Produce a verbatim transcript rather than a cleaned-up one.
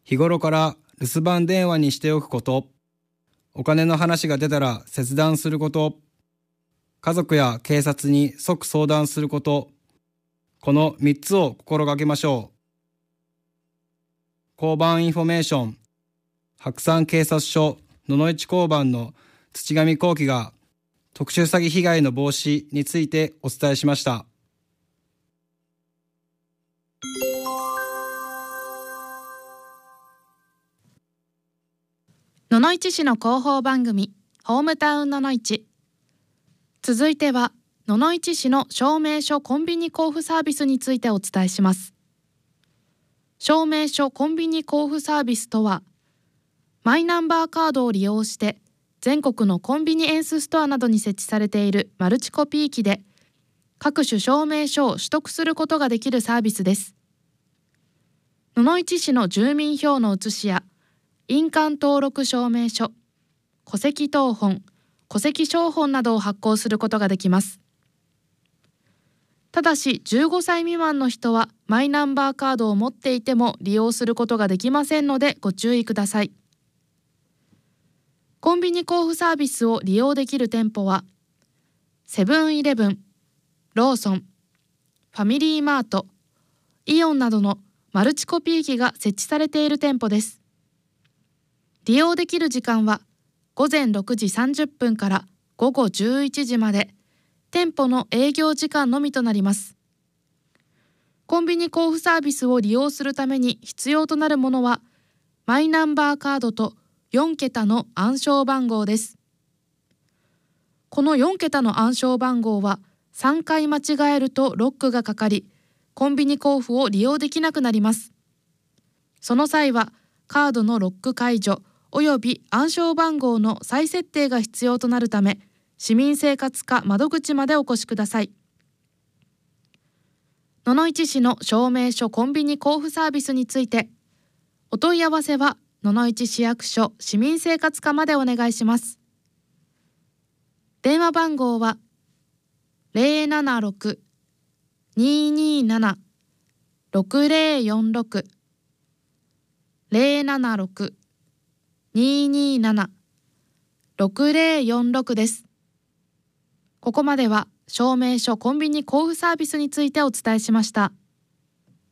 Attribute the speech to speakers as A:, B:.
A: 日頃から留守番電話にしておくこと、お金の話が出たら切断すること、家族や警察に即相談すること、このみっつを心がけましょう。交番インフォメーション、白山警察署野々市交番の土上幸喜が特殊詐欺被害の防止についてお伝えしました。
B: 野々市市の広報番組ホームタウン野々市。続いては野々市市の証明書コンビニ交付サービスについてお伝えします。証明書コンビニ交付サービスとは、マイナンバーカードを利用して全国のコンビニエンスストアなどに設置されているマルチコピー機で各種証明書を取得することができるサービスです。野々市市の住民票の写しや印鑑登録証明書、戸籍謄本、戸籍抄本などを発行することができます。ただしじゅうごさい未満の人はマイナンバーカードを持っていても利用することができませんのでご注意ください。コンビニ交付サービスを利用できる店舗はセブンイレブン、ローソン、ファミリーマート、イオンなどのマルチコピー機が設置されている店舗です。利用できる時間はごぜんろくじさんじゅっぷんからごごじゅういちじまで、店舗の営業時間のみとなります。コンビニ交付サービスを利用するために必要となるものは、マイナンバーカードとよんけたの暗証番号です。このよんけたの暗証番号はさんかい間違えるとロックがかかり、コンビニ交付を利用できなくなります。その際は、カードのロック解除および暗証番号の再設定が必要となるため、市民生活課窓口までお越しください。野々市市の証明書コンビニ交付サービスについて、お問い合わせは野々市市役所市民生活課までお願いします。電話番号は ゼロななろく にーにーなな ろくゼロよんろく ゼロななろく にーにーなな ろくゼロよんろく です。ここまでは証明書コンビニ交付サービスについてお伝えしました。